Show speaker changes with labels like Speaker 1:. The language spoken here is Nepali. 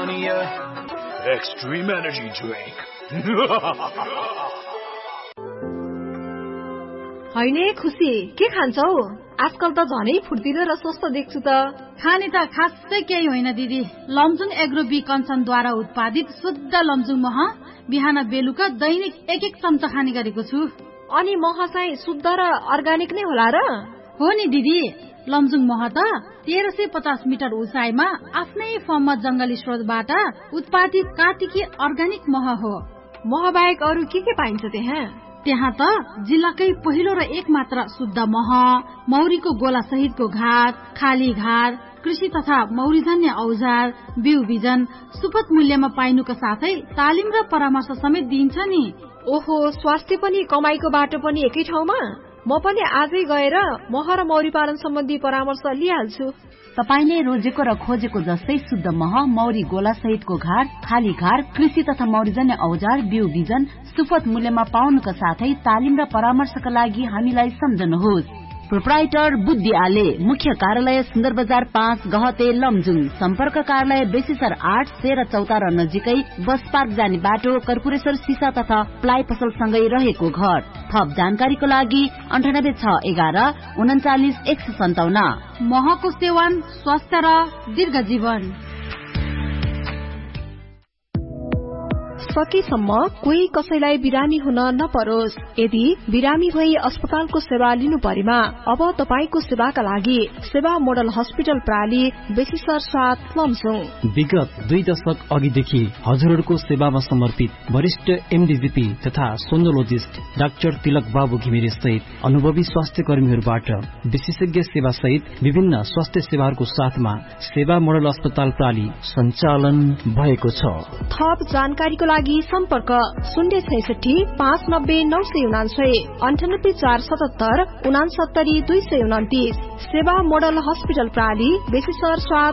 Speaker 1: Estonia Extreme Energy Drink.
Speaker 2: हैने खुसी के खान्छौ? आजकल त झनै फुर्तिलो र स्वस्थ देख्छु त।
Speaker 3: खाने त खासै केही होइन दिदी। लमजुङ एग्रो बी कञ्चनद्वारा उत्पादित शुद्ध लमजुङ मह बिहान बेलुका दैनिक 1-1 चम्चा खाने गरेको छु।
Speaker 2: अनि मह चाहिँ शुद्ध र अर्गानिक नै होला र?
Speaker 3: हो नि दिदी, लमजुङ मह त 1350 मिटर उचाइमा आफ्नै फर्ममा जंगली स्रोतबाट उत्पादित कार्तिकी अर्गानिक मह हो।
Speaker 2: मह बाहेक अरू के पाइन्छ त्यहाँ?
Speaker 3: त्यहाँ त जिल्लाकै पहिलो र एक मात्र शुद्ध मह, मौरीको गोला सहितको घार, खाली घार, कृषि तथा मौरीजन्य औजार, बिउ बिजन सुपथ मूल्यमा पाइनुको साथै तालिम र परामर्श समेत दिइन्छ नि।
Speaker 2: ओहो, स्वास्थ्य पनि कमाईको बाटो पनि एकै ठाउँमा? म पनि आजै गएर मह र मौरी पालन सम्बन्धी परामर्श लिइहाल्छु।
Speaker 4: तपाईले रोजेको र खोजेको जस्तै शुद्ध मह, मौरी गोला सहितको घार, खाली घार, कृषि तथा मौरीजन्य औजार, बिउ बिजन सुपथ मूल्यमा पाउनुका साथै तालिम र परामर्शका लागि हामीलाई सम्झनुहोस्। प्रोप्राइटर बुद्धि आले, मुख्य कार्यालय सुन्दर बजार 5 गहते लमजुङ, सम्पर्क कार्यालय बेसीसर 8 13 चौतारा नजिकै बस पार्क जाने बाटो, कर्पूरेश्वर सिसा तथा प्लाइ पसल सँगै रहेको घर। थप जानकारीको लागि 9861 39 157।
Speaker 3: महको सेवन स्वस्थ र दीर्घ जीवन।
Speaker 2: सकेसम्म कोही कसैलाई बिरामी हुन नपरोस्। यदि बिरामी भई अस्पतालको सेवा लिनु परेमा अब तपाईको सेवाका लागि सेवा मोडल हस्पिटल प्राली बेसीसर 7 लमजुङ।
Speaker 5: विगत 2 दशक अघिदेखि हजुरहरूको सेवामा समर्पित वरिष्ठ एमडीजीपी तथा सोनोलोजिस्ट डाक्टर तिलक बाबु घिमिरे सहित अनुभवी स्वास्थ्य कर्मीहरूबाट विशेषज्ञ सेवा सहित विभिन्न स्वास्थ्य सेवाहरूको साथमा सेवा मोडल अस्पताल प्राली सञ्चालन भएको छ।
Speaker 2: थप जानकारीको लागि सम्पर्क 066 590 999 98 477 69 229। सेवा मोडल हस्पिटल प्राली बेसीसर 7